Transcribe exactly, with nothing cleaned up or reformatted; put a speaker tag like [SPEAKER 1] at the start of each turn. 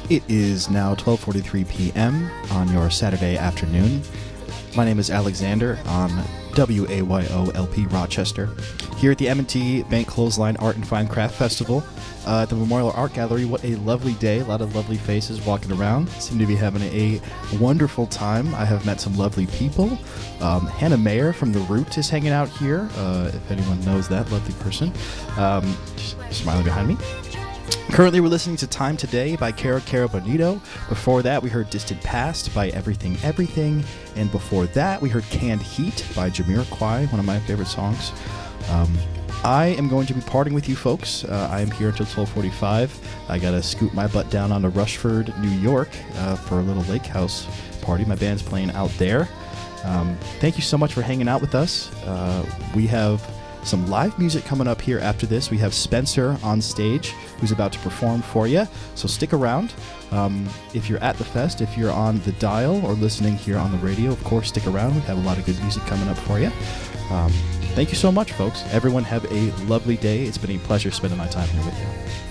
[SPEAKER 1] It is now twelve forty-three p.m. on your Saturday afternoon. My name is Alexander on W A Y O L P Rochester, here at the M and T Bank Clothesline Art and Fine Craft Festival uh, at the Memorial Art Gallery. What a lovely day. A lot of lovely faces walking around. Seem to be having a wonderful time. I have met some lovely people. Um, Hannah Mayer from The Root is hanging out here, uh, if anyone knows that lovely person. Um, smiling behind me. Currently, we're listening to Time Today by Cara Cara Bonito. Before that, we heard Distant Past by Everything Everything. And before that, we heard Canned Heat by Jamiroquai, one of my favorite songs. Um, I am going to be partying with you folks. Uh, I am here until twelve forty-five. I got to scoot my butt down onto Rushford, New York uh, for a little lake house party. My band's playing out there. Um, thank you so much for hanging out with us. Uh, we have some live music coming up here after this. We have Spencer on stage who's about to perform for you, so stick around. Um, if you're at the fest, if you're on the dial or listening here on the radio, of course, stick around. We have a lot of good music coming up for you. Um, thank you so much, folks. Everyone have a lovely day. It's been a pleasure spending my time here with you.